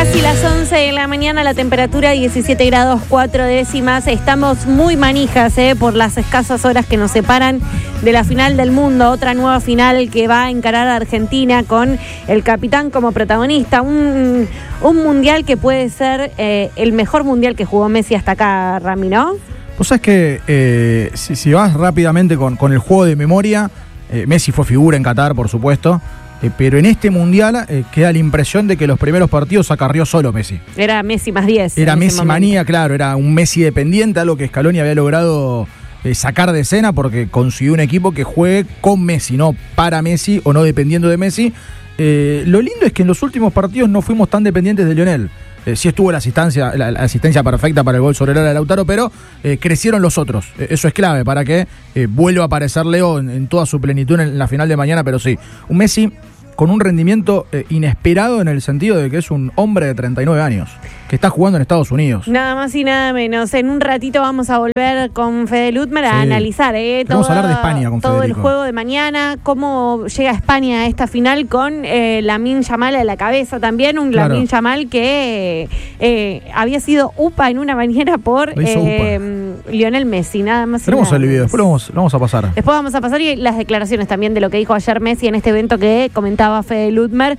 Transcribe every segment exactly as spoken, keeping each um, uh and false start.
Casi las once de la mañana, la temperatura diecisiete grados cuatro décimas. Estamos muy manijas eh, por las escasas horas que nos separan de la final del mundo. Otra nueva final que va a encarar a Argentina con el capitán como protagonista. Un, un mundial que puede ser eh, el mejor mundial que jugó Messi hasta acá, Rami, ¿no? Vos sabés que eh, si, si vas rápidamente con, con el juego de memoria, eh, Messi fue figura en Qatar, por supuesto. Eh, pero en este mundial eh, queda la impresión de que los primeros partidos acarrió solo Messi. Era Messi más diez. Era Messi manía, claro, era un Messi dependiente, algo que Scaloni había logrado eh, sacar de escena porque consiguió un equipo que juegue con Messi, no para Messi o no dependiendo de Messi. Eh, lo lindo es que en los últimos partidos no fuimos tan dependientes de Lionel. Eh, sí estuvo la asistencia, la, la asistencia perfecta para el gol sobre el área de Lautaro, pero eh, crecieron los otros. Eh, eso es clave para que eh, vuelva a aparecer Leo en, en toda su plenitud en, en la final de mañana, pero sí, un Messi con un rendimiento eh, inesperado en el sentido de que es un hombre de treinta y nueve años, que está jugando en Estados Unidos. Nada más y nada menos. En un ratito vamos a volver con Fede Lutmer a sí. analizar eh, todo, vamos a hablar de España con todo Federico. El juego de mañana, cómo llega España a esta final con eh, Lamine Yamal a la cabeza también, un claro. Lamine Yamal que eh, había sido upa en una bañera por eh, Lionel Messi, nada más. Tenemos y nada el video, después lo vamos, lo vamos a pasar. Después vamos a pasar y las declaraciones también de lo que dijo ayer Messi en este evento que comentaba Fede Lutmer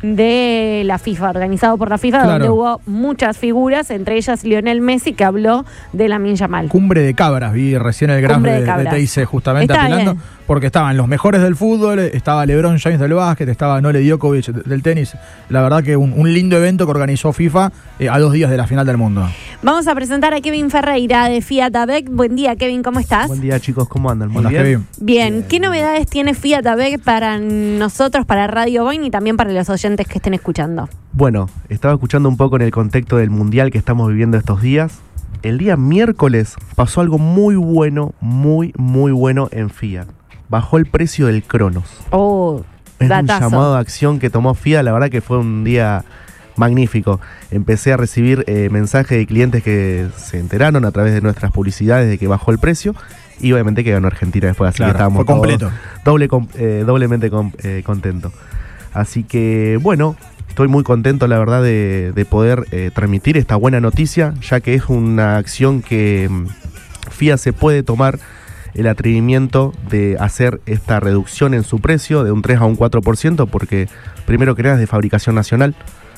de la FIFA, organizado por la FIFA, claro. donde hubo muchas figuras, entre ellas Lionel Messi, que habló de Lamine Yamal. Cumbre de cabras, vi recién el graf de, de, de T I C justamente Está apelando, bien. Porque estaban los mejores del fútbol, estaba LeBron James del básquet, estaba Nole Djokovic del tenis. La verdad que un, un lindo evento que organizó FIFA eh, a dos días de la final del mundo. Vamos a presentar a Kevin Ferreira de Fiat ABEC. Buen día, Kevin, ¿cómo estás? Buen día, chicos, ¿cómo andan? Muy bien. Bien. bien. ¿Qué novedades tiene Fiat ABEC para nosotros, para Radio Boing y también para los oyentes que estén escuchando? Bueno, estaba escuchando un poco en el contexto del mundial que estamos viviendo estos días. El día miércoles pasó algo muy bueno, muy, muy bueno en Fiat. Bajó el precio del Cronos. Oh, es datazo. Un llamado de acción que tomó Fiat, la verdad que fue un día magnífico. Empecé a recibir eh, mensajes de clientes que se enteraron a través de nuestras publicidades de que bajó el precio y obviamente que ganó Argentina después, así claro, que estábamos fue completo. Doble, eh, doblemente com, eh, contentos. Así que bueno, estoy muy contento la verdad de, de poder eh, transmitir esta buena noticia, ya que es una acción que um, Fiat se puede tomar el atrevimiento de hacer esta reducción en su precio de un tres a un cuatro por ciento, porque primero que nada es de fabricación nacional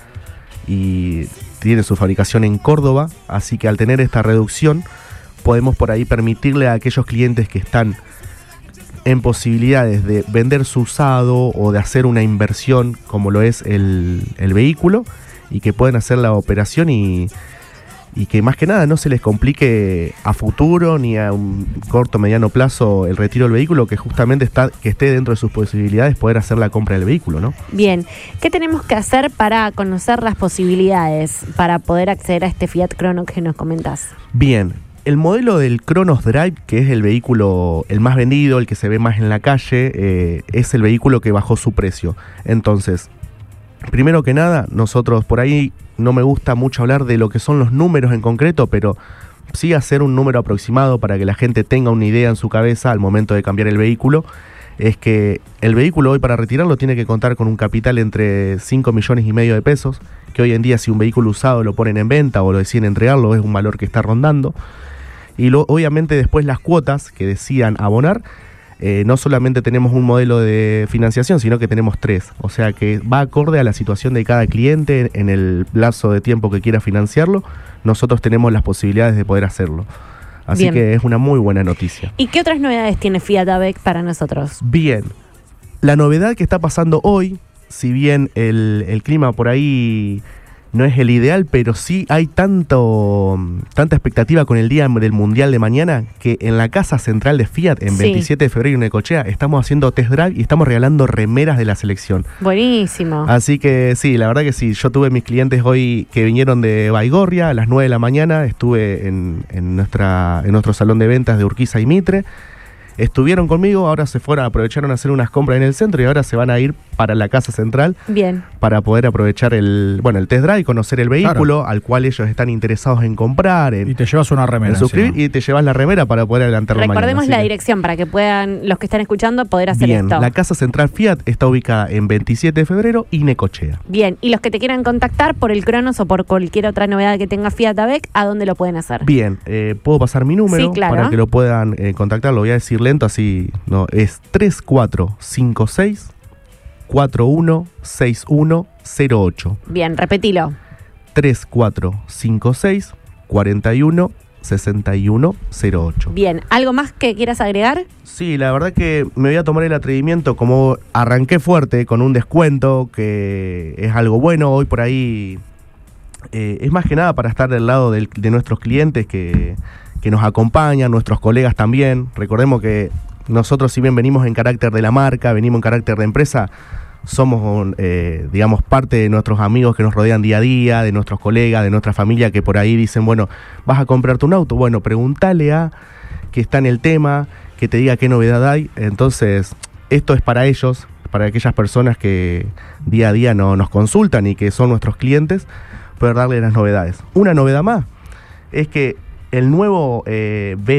y tiene su fabricación en Córdoba, así que al tener esta reducción podemos por ahí permitirle a aquellos clientes que están en posibilidades de vender su usado o de hacer una inversión como lo es el, el vehículo y que pueden hacer la operación y y que más que nada no se les complique a futuro ni a un corto o mediano plazo el retiro del vehículo, que justamente está que esté dentro de sus posibilidades poder hacer la compra del vehículo, ¿no? Bien, ¿qué tenemos que hacer para conocer las posibilidades para poder acceder a este Fiat Cronos que nos comentás? Bien, el modelo del Cronos Drive, que es el vehículo el más vendido, el que se ve más en la calle, eh, es el vehículo que bajó su precio. Entonces, primero que nada, nosotros por ahí no me gusta mucho hablar de lo que son los números en concreto, pero sí hacer un número aproximado para que la gente tenga una idea en su cabeza al momento de cambiar el vehículo. Es que el vehículo hoy para retirarlo tiene que contar con un capital entre cinco millones y medio de pesos, que hoy en día si un vehículo usado lo ponen en venta o lo deciden entregarlo es un valor que está rondando. Y lo, obviamente después las cuotas que decían abonar, Eh, no solamente tenemos un modelo de financiación, sino que tenemos tres. O sea que va acorde a la situación de cada cliente en el plazo de tiempo que quiera financiarlo. Nosotros tenemos las posibilidades de poder hacerlo. Así Bien. que es una muy buena noticia. ¿Y qué otras novedades tiene Fiat ABEC para nosotros? Bien, la novedad que está pasando hoy, si bien el, el clima por ahí no es el ideal, pero sí hay tanto tanta expectativa con el día del Mundial de mañana que en la casa central de Fiat, en sí. veintisiete de febrero en Necochea, estamos haciendo test drive y estamos regalando remeras de la selección. Buenísimo. Así que sí, la verdad que sí, yo tuve mis clientes hoy que vinieron de Baigorria a las nueve de la mañana, estuve en, en, nuestra, en nuestro salón de ventas de Urquiza y Mitre. estuvieron conmigo, ahora se fueron, aprovecharon a hacer unas compras en el centro y ahora se van a ir para la casa central. Bien. Para poder aprovechar el, bueno, el test drive, conocer el vehículo, claro, al cual ellos están interesados en comprar. En, y te llevas una remera. En suscribir, sí, y te llevas la remera para poder adelantarlo mañana. Recordemos la dirección para que puedan, los que están escuchando, poder hacer Bien, esto. La casa central Fiat está ubicada en veintisiete de febrero y Necochea. Bien, y los que te quieran contactar por el Cronos o por cualquier otra novedad que tenga Fiat A B E C, ¿a dónde lo pueden hacer? Bien, eh, puedo pasar mi número, sí, claro, para que lo puedan eh, contactar. Lo voy a decir lento, así no, es tres cuatro cinco seis cuatro uno seis uno cero ocho. Bien, repetilo. tres cuatro cinco seis cuatro uno seis uno cero ocho. Bien, ¿algo más que quieras agregar? Sí, la verdad que me voy a tomar el atrevimiento, como arranqué fuerte con un descuento, que es algo bueno, hoy por ahí eh, es más que nada para estar del lado del, de nuestros clientes que, que nos acompañan, nuestros colegas también. Recordemos que nosotros, si bien venimos en carácter de la marca, venimos en carácter de empresa, somos, eh, digamos, parte de nuestros amigos que nos rodean día a día, de nuestros colegas, de nuestra familia, que por ahí dicen, bueno, ¿vas a comprarte un auto? Bueno, pregúntale a que está en el tema, que te diga qué novedad hay. Entonces, esto es para ellos, para aquellas personas que día a día no, nos consultan y que son nuestros clientes, poder darle las novedades. Una novedad más es que el nuevo eh,